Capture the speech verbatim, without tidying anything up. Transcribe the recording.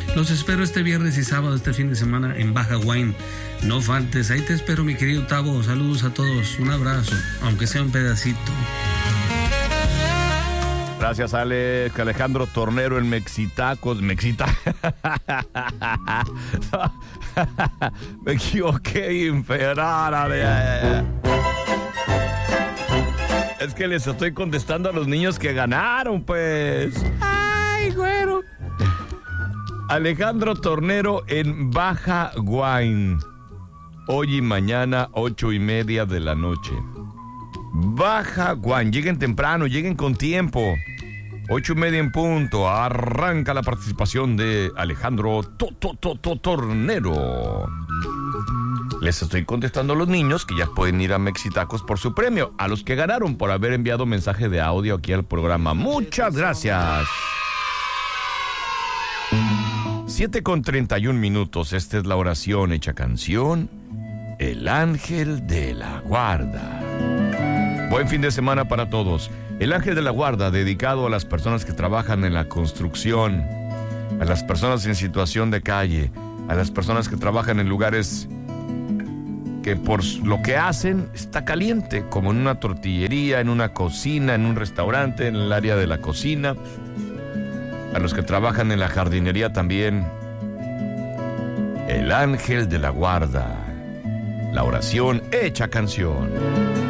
Los espero este viernes y sábado, este fin de semana en Baja Wine. No faltes, ahí te espero, mi querido Tavo. Saludos a todos, un abrazo, aunque sea un pedacito. Gracias, Alex. Alejandro Tornero en Mexitacos. Mexita. Me equivoqué, infernal. Es que les estoy contestando a los niños que ganaron, pues. Ay, güero. Alejandro Tornero en Baja Wine. Hoy y mañana, ocho y media de la noche. Baja Wine. Lleguen temprano, lleguen con tiempo. Ocho y media en punto. Arranca la participación de Alejandro to, to, to, to, Tornero. Les estoy contestando a los niños que ya pueden ir a Mexitacos por su premio. A los que ganaron por haber enviado mensaje de audio aquí al programa. Muchas gracias. siete con treinta y un minutos. Esta es la oración hecha canción. El ángel de la guarda. Buen fin de semana para todos. El ángel de la guarda, dedicado a las personas que trabajan en la construcción, a las personas en situación de calle, a las personas que trabajan en lugares que por lo que hacen está caliente, como en una tortillería, en una cocina, en un restaurante, en el área de la cocina, a los que trabajan en la jardinería también. El ángel de la guarda, la oración hecha canción.